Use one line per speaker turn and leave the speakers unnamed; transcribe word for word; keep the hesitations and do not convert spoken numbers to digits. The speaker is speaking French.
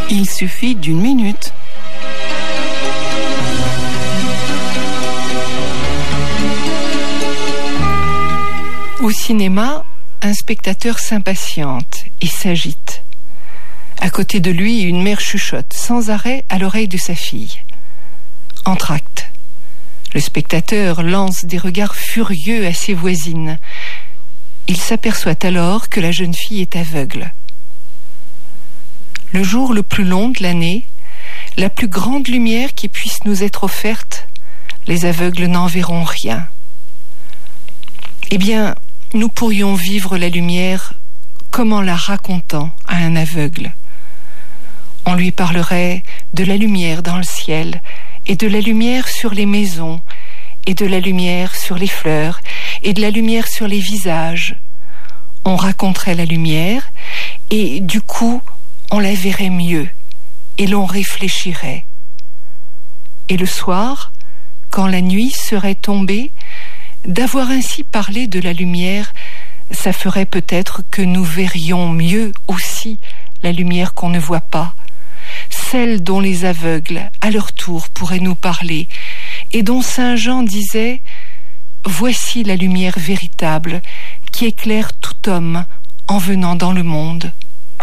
Il suffit d'une minute. Au cinéma, un spectateur s'impatiente et s'agite. À côté de lui, une mère chuchote sans arrêt à l'oreille de sa fille. Entr'acte. Le spectateur lance des regards furieux à ses voisines. Il s'aperçoit alors que la jeune fille est aveugle. Le jour le plus long de l'année, la plus grande lumière qui puisse nous être offerte, les aveugles n'en verront rien. Eh bien, nous pourrions vivre la lumière comme en la racontant à un aveugle. On lui parlerait de la lumière dans le ciel, et de la lumière sur les maisons, et de la lumière sur les fleurs, et de la lumière sur les visages. On raconterait la lumière, et du coup, on la verrait mieux, et l'on réfléchirait. Et le soir, quand la nuit serait tombée, d'avoir ainsi parlé de la lumière, ça ferait peut-être que nous verrions mieux aussi la lumière qu'on ne voit pas, celle dont les aveugles, à leur tour, pourraient nous parler, et dont Saint Jean disait « Voici la lumière véritable qui éclaire tout homme en venant dans le monde. »